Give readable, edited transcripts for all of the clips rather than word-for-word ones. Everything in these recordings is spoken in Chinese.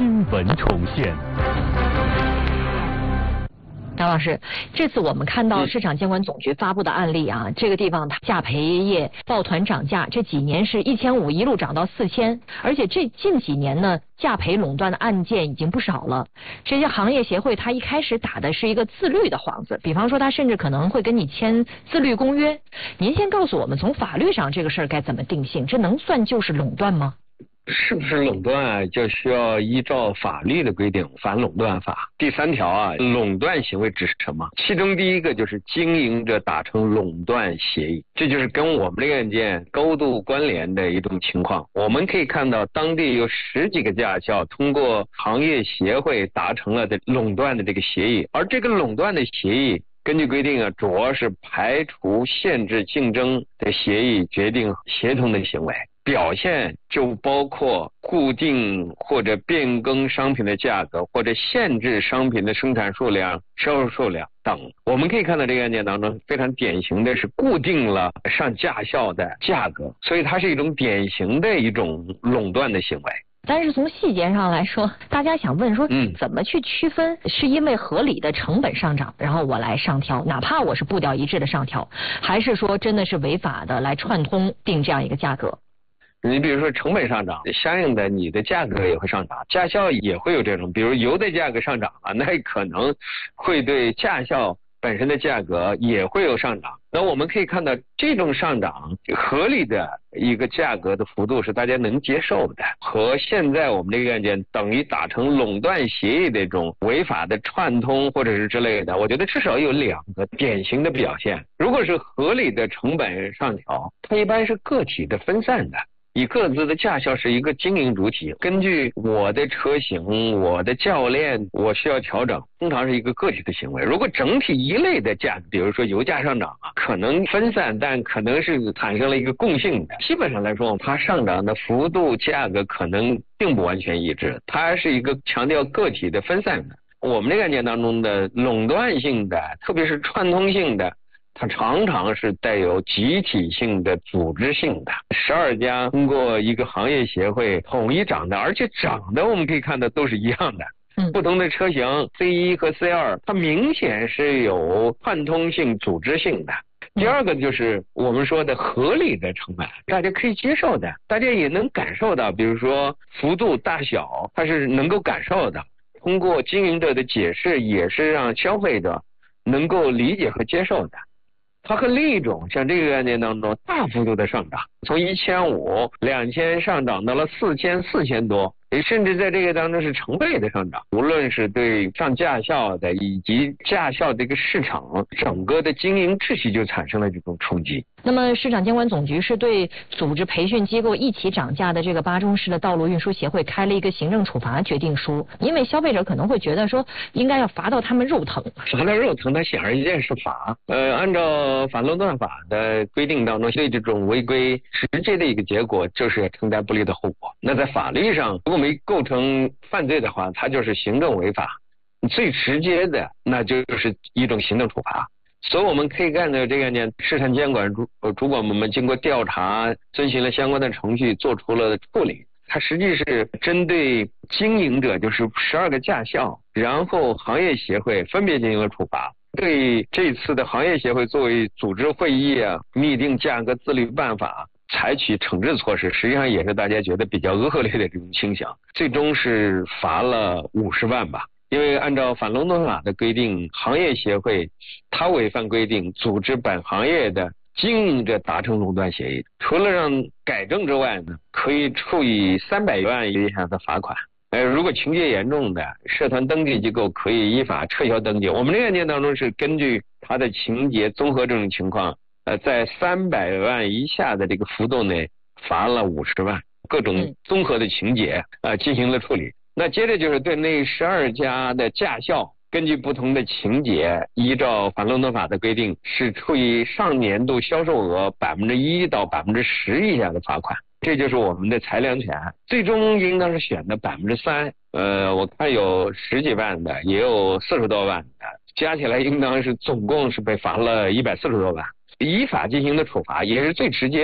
新闻重现。 张老师，这次我们看到市场监管总局发布的案例啊，这个地方价培业抱团涨价，这几年是1500一路涨到4000，而且这近几年呢，价培垄断的案件已经不少了。这些行业协会它一开始打的是一个自律的幌子，比方说它甚至可能会跟你签自律公约。您先告诉我们，从法律上这个事儿该怎么定性？这能算就是垄断吗？ 是不是垄断就需要依照法律的规定，反垄断法第3条啊，垄断行为指什么？其中第一个就是经营者达成垄断协议，这就是跟我们这个案件高度关联的一种情况。我们可以看到，当地有10几个驾校通过行业协会达成了的垄断的这个协议，而这个垄断的协议根据规定啊，主要是排除限制竞争的协议决定协同的行为。表现就包括固定或者变更商品的价格，或者限制商品的生产数量、销售数量等。我们可以看到这个案件当中非常典型的是固定了上驾校的价格，所以它是一种典型的一种垄断的行为。 但是从细节上来说，大家想问说，怎么去区分是因为合理的成本上涨，然后我来上调，哪怕我是步调一致的上调，还是说真的是违法的来串通定这样一个价格？ 你比如说成本上涨，相应的你的价格也会上涨，驾校也会有这种，比如油的价格上涨了，那可能会对驾校本身的价格也会有上涨。那我们可以看到，这种上涨合理的一个价格的幅度是大家能接受的，和现在我们这个案件等于达成垄断协议的这种违法的串通或者是之类的，我觉得至少有2个典型的表现。如果是合理的成本上调，它一般是个体的分散的，以各自的驾校是一个经营主体，根据我的车型、我的教练，我需要调整，通常是一个个体的行为。如果整体一类的价格，比如说油价上涨啊，可能分散，但可能是产生了一个共性的。基本上来说，它上涨的幅度、价格可能并不完全一致，它是一个强调个体的分散的。我们这个案件当中的垄断性的，特别是串通性的，它常常是带有集体性的、组织性的。12家通过一个行业协会统一涨的，而且涨的我们可以看到都是一样的。不同的车型 C1 和 C2， 它明显是有串通性、组织性的。第二个就是我们说的合理的成本，大家可以接受的，大家也能感受到，比如说幅度大小，它是能够感受的。通过经营者的解释，也是让消费者能够理解和接受的。它和另一种像这个案件当中大幅度的上涨，从1500、2000上涨到了4000、4000多，甚至在这个当中是成倍的上涨。无论是对上驾校的以及驾校这个市场整个的经营秩序就产生了这种冲击。 那么市场监管总局是对组织培训机构一起涨价的这个巴中市的道路运输协会开了一个行政处罚决定书，因为消费者可能会觉得说应该要罚到他们肉疼。 罚到肉疼，它显而易见是罚。按照反垄断法的规定当中，对这种违规直接的一个结果就是承担不利的后果。那在法律上，如果没构成犯罪的话，它就是行政违法，最直接的那就是一种行政处罚。所以我们可以看到这个案件，市场监管主管部门经过调查，遵循了相关的程序，做出了处理。它实际是针对经营者，就是12个驾校，然后行业协会分别进行了处罚。对这次的行业协会作为组织会议啊，拟定价格自律办法，采取惩治措施，实际上也是大家觉得比较恶劣的这种倾向，最终是罚了50万吧。因为按照反垄断法的规定，行业协会它违反规定，组织本行业的经营者达成垄断协议，除了让改正之外呢，可以处以300万以下的罚款。如果情节严重的，社团登记机构可以依法撤销登记。我们这个案件当中是根据它的情节综合这种情况，在300万以下的这个幅度内罚了50万，各种综合的情节进行了处理。那接着就是对那12家的驾校，根据不同的情节，依照反垄断法的规定，是处以上年度销售额1%到10%以下的罚款。这就是我们的裁量权，最终应当是选的3%。我看有10几万的，也有40多万的，加起来应当是总共是被罚了140多万。依法进行的处罚也是最直接的。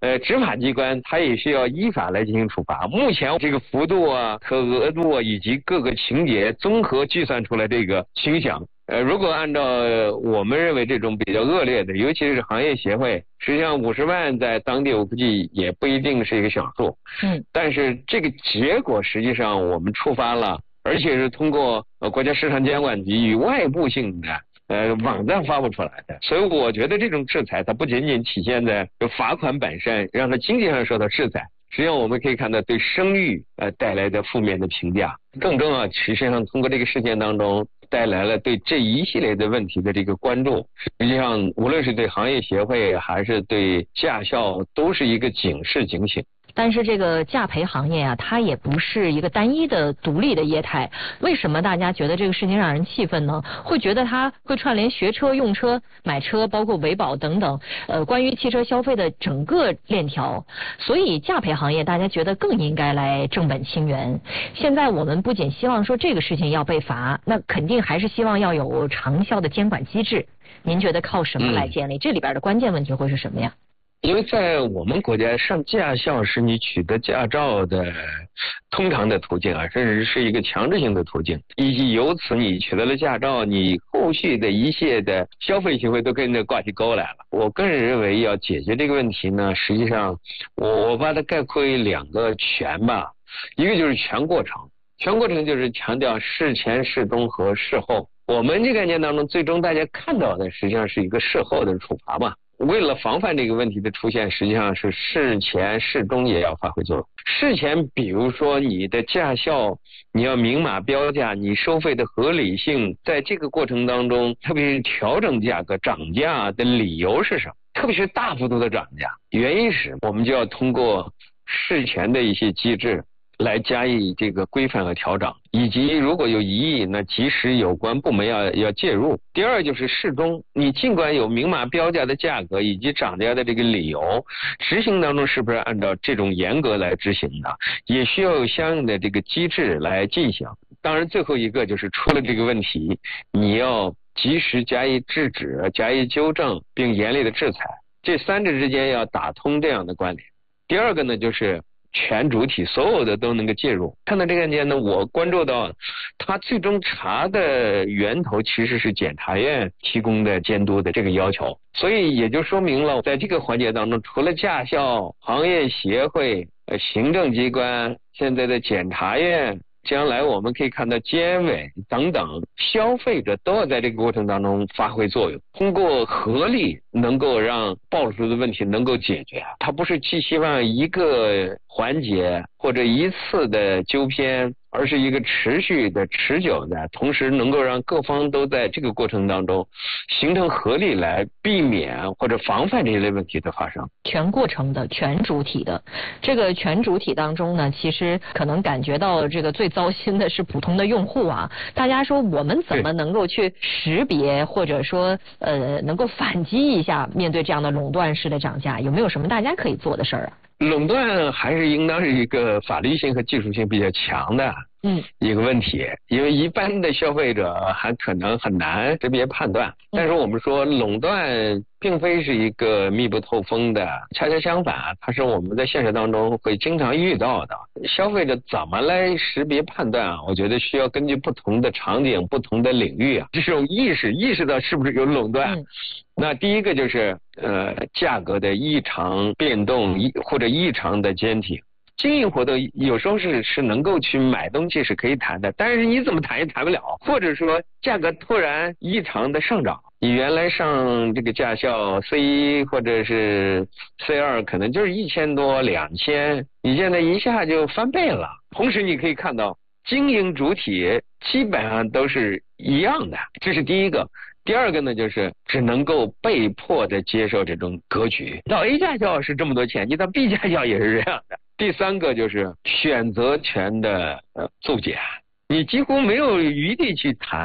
执法机关它也需要依法来进行处罚。目前这个幅度啊、可额度啊以及各个情节综合计算出来这个倾向。如果按照我们认为这种比较恶劣的，尤其是行业协会，实际上50万在当地我估计也不一定是一个小数。但是这个结果实际上我们触发了，而且是通过国家市场监管局与外部性的网站发布出来的。所以我觉得这种制裁它不仅仅体现在罚款本身，让它经济上受到制裁，实际上我们可以看到对声誉带来的负面的评价。更重要，实际上通过这个事件当中带来了对这一系列的问题的这个关注。实际上无论是对行业协会还是对驾校都是一个警示警醒。 但是这个驾培行业啊，它也不是一个单一的独立的业态。为什么大家觉得这个事情让人气愤呢？会觉得它会串联学车、用车、买车，包括维保等等，关于汽车消费的整个链条。所以驾培行业大家觉得更应该来正本清源。现在我们不仅希望说这个事情要被罚，那肯定还是希望要有长效的监管机制。您觉得靠什么来建立？这里边的关键问题会是什么呀？ 因为在我们国家上驾校是你取得驾照的通常的途径啊，甚至是一个强制性的途径，以及由此你取得了驾照，你后续的一切的消费行为都跟着挂起钩来了。我个人认为要解决这个问题呢，实际上我把它概括为2个全吧，一个就是全过程，全过程就是强调事前、事中和事后。我们这个概念当中，最终大家看到的实际上是一个事后的处罚嘛。为了防范这个问题的出现，实际上是事前事中也要发挥作用。事前比如说你的驾校你要明码标价，你收费的合理性，在这个过程当中特别是调整价格涨价的理由是什么，特别是大幅度的涨价原因是我们就要通过事前的一些机制来加以这个规范和调整，以及如果有疑义，那及时有关部门要介入。第二就是事中，你尽管有明码标价的价格以及涨价的这个理由，执行当中是不是按照这种严格来执行的，也需要有相应的这个机制来进行。当然最后一个就是出了这个问题，你要及时加以制止、加以纠正并严厉的制裁，这3者之间要打通这样的关联。第二个呢就是全主体，所有的都能够介入。看到这个案件呢，我关注到他最终查的源头其实是检察院提供的监督的这个要求，所以也就说明了在这个环节当中，除了驾校、行业协会、行政机关，现在的检察院，将来我们可以看到监委等等，消费者都要在这个过程当中发挥作用，通过合力能够让暴露出的问题能够解决。它不是寄希望一个环节或者一次的纠偏，而是一个持续的、持久的，同时能够让各方都在这个过程当中形成合力，来避免或者防范这一类问题的发生。 全过程的、全主体的，这个全主体当中呢，其实可能感觉到这个最糟心的是普通的用户啊。大家说我们怎么能够去识别，或者说能够反击一下面对这样的垄断式的涨价，有没有什么大家可以做的事儿啊？ 垄断还是应当是一个法律性和技术性比较强的一个问题，因为一般的消费者还可能很难识别判断。但是我们说垄断并非是一个密不透风的，恰恰相反，它是我们在现实当中会经常遇到的。消费者怎么来识别判断啊？我觉得需要根据不同的场景、不同的领域啊，这种意识到是不是有垄断。那第一个就是价格的异常变动或者异常的坚挺。经营活动有时候是能够去买东西是可以谈的，但是你怎么谈也谈不了，或者说价格突然异常的上涨，你原来上这个驾校 C1 或者是 C2 可能就是1000多2000，你现在一下就翻倍了。同时你可以看到经营主体基本上都是一样的，这是第一个。第二个呢，就是只能够被迫的接受这种格局。到 A 驾校是这么多钱，你到 B 驾校也是这样的。第三个就是选择权的骤减，你几乎没有余地去谈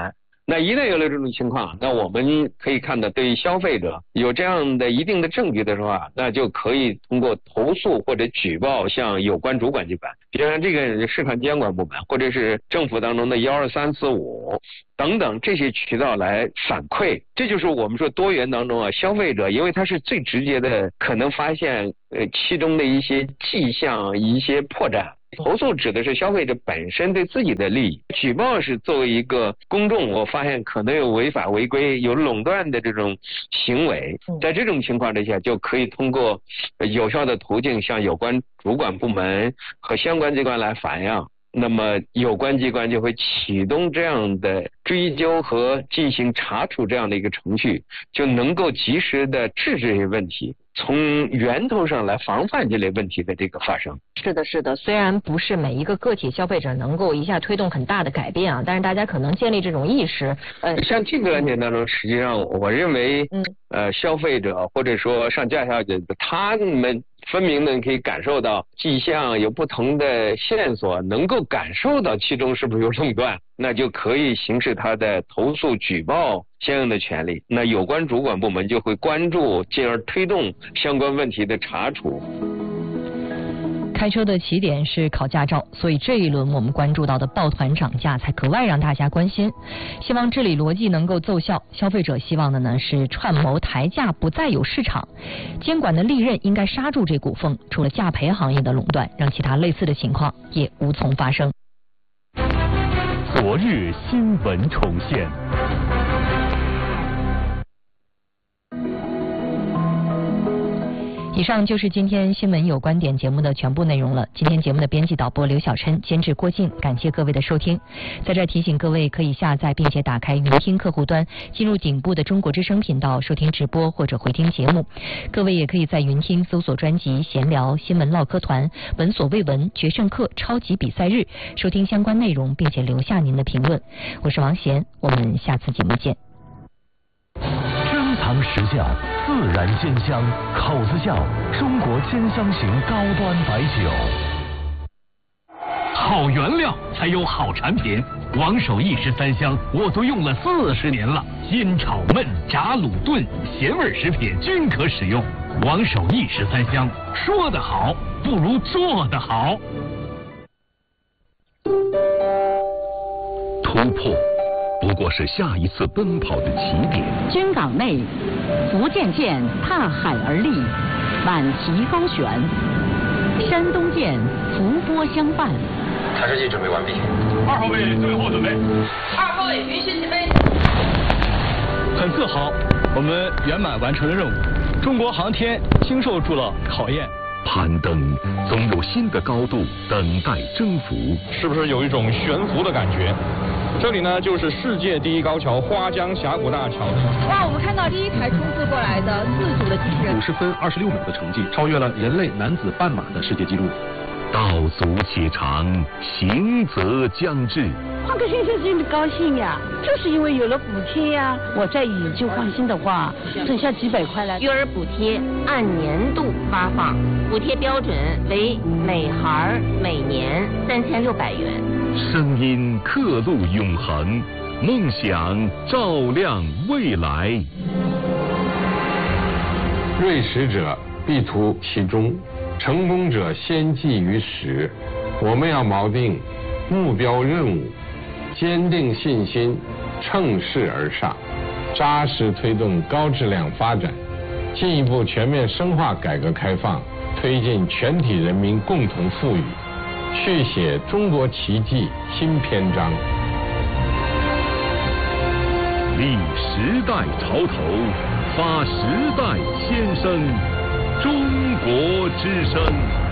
那一旦有了这种情况，那我们可以看到，对于消费者有这样的一定的证据的时候啊，那就可以通过投诉或者举报向有关主管机关，比如像这个市场监管部门，或者是政府当中的12345等等这些渠道来反馈。这就是我们说多元当中啊，消费者因为他是最直接的可能发现其中的一些迹象、一些破绽。投诉指的是消费者本身对自己的利益，举报是作为一个公众，我发现可能有违法违规、有垄断的这种行为，在这种情况之下，就可以通过有效的途径向有关主管部门和相关机关来反映。那么有关机关就会启动这样的追究和进行查处这样的一个程序，就能够及时的制止这些问题，从源头上来防范这类问题的这个发生。 是的，是的，虽然不是每一个个体消费者能够一下推动很大的改变啊，但是大家可能建立这种意识。 像这个案件当中，实际上我认为，消费者或者说上驾校的他们分明的可以感受到迹象，有不同的线索，能够感受到其中是不是有垄断，那就可以行使他的投诉举报相应的权利。那有关主管部门就会关注，进而推动相关问题的查处。 开车的起点是考驾照，所以这一轮我们关注到的抱团涨价才格外让大家关心。希望治理逻辑能够奏效，消费者希望的呢是串谋抬价不再有市场，监管的利刃应该刹住这股风，除了价赔行业的垄断，让其他类似的情况也无从发生。 昨日新闻重现。 以上就是今天新闻有观点节目的全部内容了。今天节目的编辑导播刘小琛，监制郭靖，感谢各位的收听。在这儿提醒各位，可以下载并且打开云听客户端，进入顶部的中国之声频道收听直播或者回听节目。各位也可以在云听搜索专辑闲聊、新闻唠嗑团、闻所未闻、决胜客、超级比赛日，收听相关内容，并且留下您的评论。我是王贤，我们下次节目见。 珍藏实窖，自然鲜香，口子窖，中国鲜香型高端白酒。好原料才有好产品，王守义13香我都用了40年了，煎炒焖炸卤炖咸味食品均可使用。王守义13香，说得好不如做得好。突破不过是下一次奔跑的起点。 军港内，福建舰踏海而立，满旗高悬；山东舰浮波相伴。 查射器准备完毕。 2号位最后准备。 2号位允许起飞。 很自豪，我们圆满完成了任务。中国航天经受住了考验。 攀登总有新的高度等待征服， 是不是有一种悬浮的感觉？这里呢，就是世界第一高桥花江峡谷大桥。 哇，我们看到第一台冲刺过来的自主的机器人， 50分26秒的成绩，超越了人类男子半马的世界纪录。 道阻且长，行则将至。 换个先生心里高兴呀，就是因为有了补贴呀。我再以旧换新的话，省下几百块来。 育儿补贴按年度发放，补贴标准为每孩每年3600元。 声音刻录永恒，梦想照亮未来。 锐识者必图其中，成功者先记于始。我们要锚定目标任务，坚定信心，乘势而上，扎实推动高质量发展，进一步全面深化改革开放，推进全体人民共同富裕，续写中国奇迹新篇章。 立时代潮头，发时代先声，中国之声。